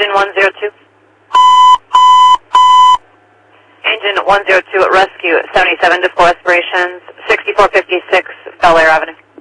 Engine 102. Engine 102 at rescue, 77 to full aspirations, 6456 Bel Air Avenue.